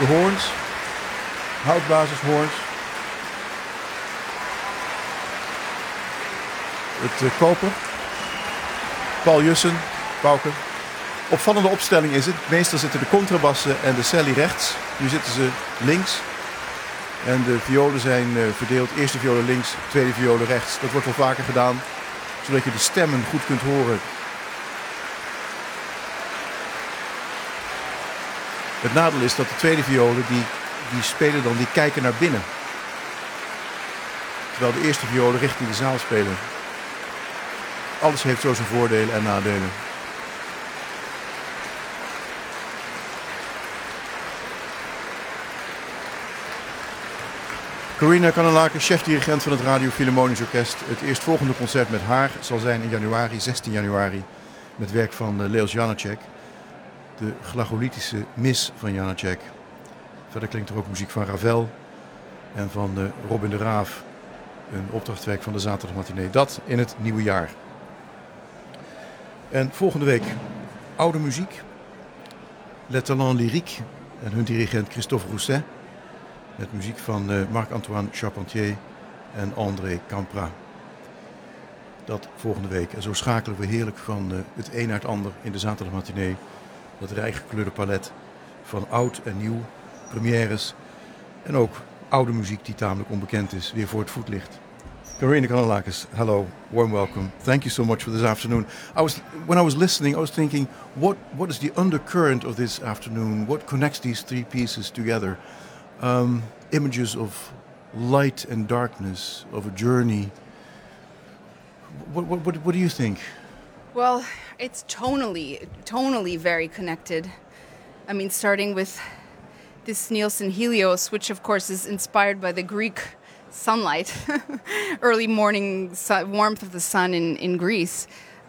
De hoorns, houtbasishoorns. Het koper. Paul Jussen, Pauken. Opvallende opstelling is het. Meestal zitten de contrabassen en de celli rechts. Nu zitten ze links. En de violen zijn verdeeld. Eerste violen links, tweede violen rechts. Dat wordt wel vaker gedaan, zodat je de stemmen goed kunt horen. Het nadeel is dat de tweede violen, die spelen dan, die kijken naar binnen. Terwijl de eerste violen richting de zaal spelen. Alles heeft zo zijn voordelen en nadelen. Corina Kanellakis, chef-dirigent van het Radio Philharmonisch Orkest. Het eerstvolgende concert met haar zal zijn in januari, 16 januari, met werk van Leos Janáček. De glagolitische mis van Janáček. Verder klinkt er ook muziek van Ravel en van Robin de Raaf. Een opdrachtwerk van de zaterdagmatinee. Dat in het nieuwe jaar. En volgende week oude muziek. Le Talent Lyrique en hun dirigent Christophe Rousset. Met muziek van Marc-Antoine Charpentier en André Campra. Dat volgende week. En zo schakelen we heerlijk van het een naar het ander in de zaterdagmatinee. Dat rijk gekleurde palet van oud en nieuw, premières en ook oude muziek die tamelijk onbekend is, weer voor het voetlicht. Corina Kanellakis, hello, warm welcome. Thank you so much for this afternoon. When I was listening, I was thinking, what is the undercurrent of this afternoon? What connects these three pieces together? Images of light and darkness, of a journey. What do you think? Well, it's tonally very connected. I mean, starting with this Nielsen Helios, which of course is inspired by the Greek sunlight, early morning warmth of the sun in Greece.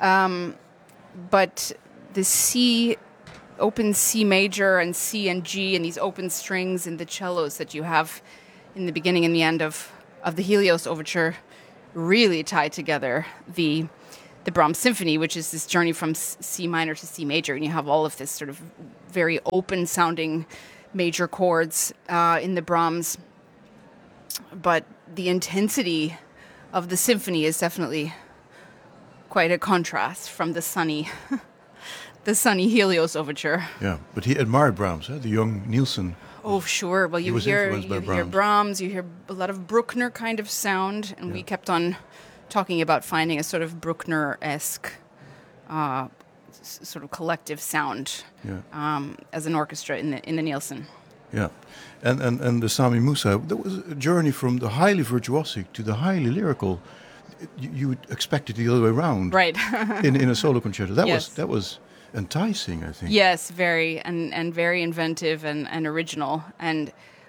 But the C, open C major and C and G and these open strings and the cellos that you have in the beginning and the end of the Helios Overture really tie together the Brahms Symphony, which is this journey from C minor to C major, and you have all of this sort of very open-sounding major chords in the Brahms. But the intensity of the symphony is definitely quite a contrast from the sunny Helios Overture. Yeah, but he admired Brahms, the young Nielsen. Oh, sure. Well, you hear Brahms, you hear a lot of Bruckner kind of sound, and we kept on talking about finding a sort of Bruckner-esque sort of collective sound as an orchestra in the Nielsen. Yeah, and the Sami Musa, there was a journey from the highly virtuosic to the highly lyrical. You would expect it the other way around, right? in a solo concerto, that was enticing, I think. Yes, very and very inventive and original. And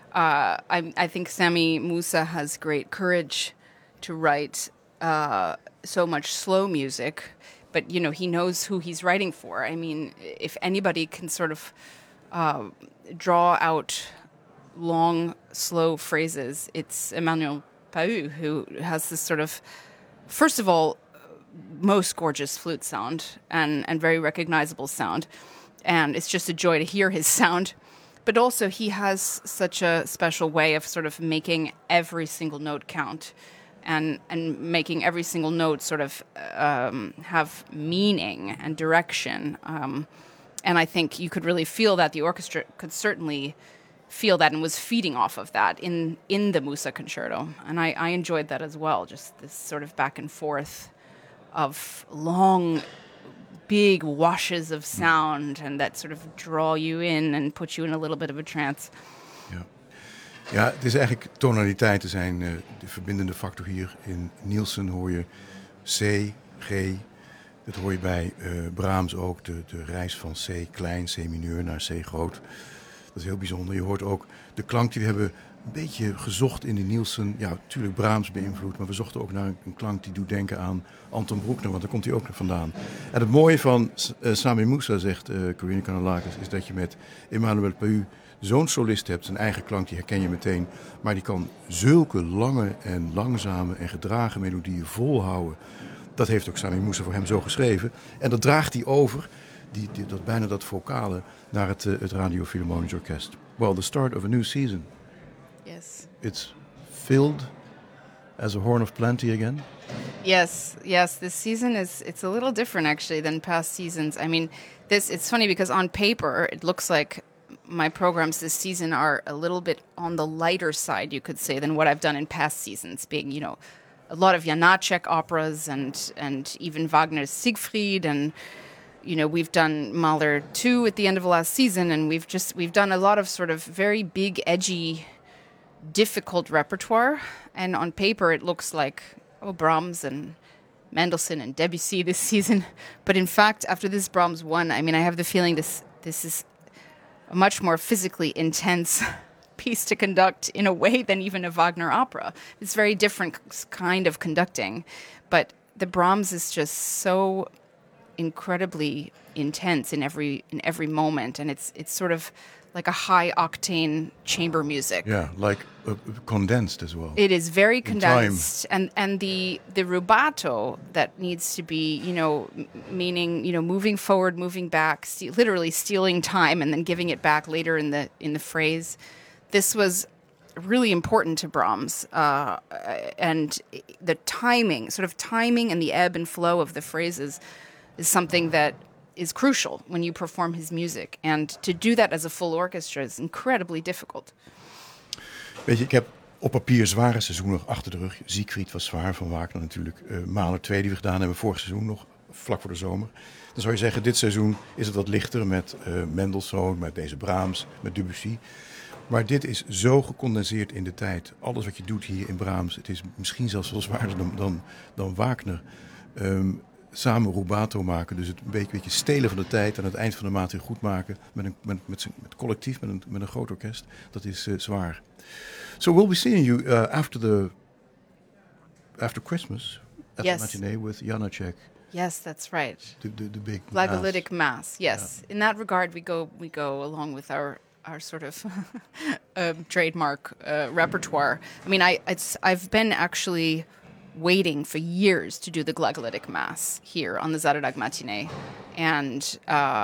I think Sami Musa has great courage to write so much slow music, but he knows who he's writing for. I mean, if anybody can sort of draw out long, slow phrases, it's Emmanuel Pahud, who has this sort of, first of all, most gorgeous flute sound and very recognizable sound. And it's just a joy to hear his sound. But also he has such a special way of sort of making every single note count and making every single note sort of have meaning and direction. And I think you could really feel that. The orchestra could certainly feel that and was feeding off of that in the Musa concerto. And I enjoyed that as well, just this sort of back and forth of long, big washes of sound and that sort of draw you in and put you in a little bit of a trance. Ja, het is eigenlijk tonaliteiten zijn de verbindende factor hier. In Nielsen hoor je C, G. Dat hoor je bij Brahms ook, de reis van C klein, C mineur naar C groot. Dat is heel bijzonder. Je hoort ook de klank die we hebben een beetje gezocht in de Nielsen. Ja, natuurlijk Brahms beïnvloed, maar we zochten ook naar een klank die doet denken aan Anton Bruckner, want daar komt hij ook nog vandaan. En het mooie van Sami Musa, zegt Corina Kanellakis, is dat je met Emmanuel Pahud zo'n solist hebt. Zijn eigen klank, die herken je meteen. Maar die kan zulke lange en langzame en gedragen melodieën volhouden. Dat heeft ook Sami Musa voor hem zo geschreven. En dat draagt hij over, dat vocale, naar het Radio Philharmonisch Orkest. well, the start of a new season. Yes. It's filled as a horn of plenty again. Yes. This season it's a little different actually than past seasons. I mean, it's funny because on paper it looks like my programs this season are a little bit on the lighter side, you could say, than what I've done in past seasons, being, a lot of Janacek operas and even Wagner's Siegfried, and we've done Mahler 2 at the end of last season, and we've done a lot of sort of very big, edgy, difficult repertoire, and on paper it looks like Brahms and Mendelssohn and Debussy this season, but in fact after this Brahms 1, I mean, I have the feeling this is a much more physically intense piece to conduct in a way than even a Wagner opera. It's very different kind of conducting, but the Brahms is just so incredibly intense in every moment, and it's sort of like a high octane chamber music. Yeah, like condensed as well. It is very condensed, and the rubato that needs to be, meaning moving forward, moving back, literally stealing time and then giving it back later in the phrase. This was really important to Brahms, and the timing and the ebb and flow of the phrases is something that is crucial when you perform his music. And to do that as a full orchestra is incredibly difficult. Weet je, ik heb op papier zware seizoenen achter de rug. Siegfried was zwaar van Wagner natuurlijk. Mahler 2 die we gedaan hebben vorig seizoen nog, vlak voor de zomer. Dan zou je zeggen, dit seizoen is het wat lichter met Mendelssohn, met deze Brahms, met Debussy. Maar dit is zo gecondenseerd in de tijd. Alles wat je doet hier in Brahms, het is misschien zelfs wel zwaarder dan Wagner. Samen rubato maken, dus het een beetje stelen van de tijd... aan het eind van de maand weer goed maken met collectief, met een groot orkest. Dat is zwaar. So we'll be seeing you after Christmas at the matinee with Janacek. Yes, that's right. The big Glagolitic Mass. Yes, yeah. In that regard, we go along with our sort of trademark repertoire. I mean, I've been actually waiting for years to do the Glagolitic Mass here on the Zaterdag Matinee, and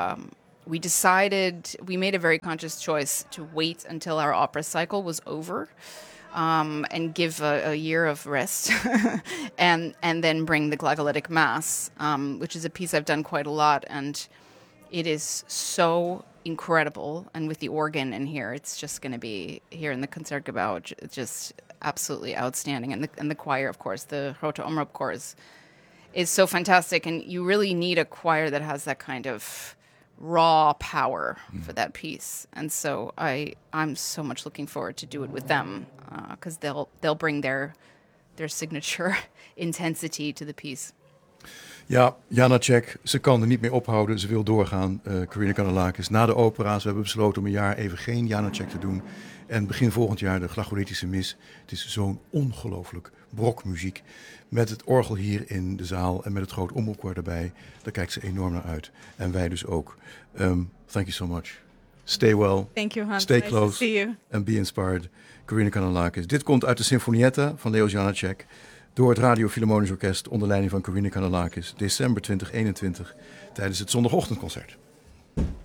we made a very conscious choice to wait until our opera cycle was over, and give a year of rest, and then bring the Glagolitic Mass, which is a piece I've done quite a lot, and it is so incredible. And with the organ in here, it's just going to be here in the Concertgebouw, just absolutely outstanding. And the choir, of course, the Grote Omroep chorus is so fantastic. And you really need a choir that has that kind of raw power for that piece. And so I'm so much looking forward to do it with them, because they'll bring their signature intensity to the piece. Ja, Janacek, ze kan er niet meer ophouden. Ze wil doorgaan. Corina Kanellakis. Na de opera's, we hebben besloten om een jaar even geen Janacek te doen. En begin volgend jaar de Glagolitische Mis. Het is zo'n ongelooflijk brok muziek. Met het orgel hier in de zaal en met het groot omroepkoor erbij. Daar kijkt ze enorm naar uit. En wij dus ook. Thank you so much. Stay well. Thank you, Hans. Stay nice close. To see you. And be inspired. Corina Kanellakis. Dit komt uit de Sinfonietta van Leos Janacek. Door het Radio Philharmonisch Orkest onder leiding van Corina Kanellakis. December 2021 tijdens het zondagochtendconcert.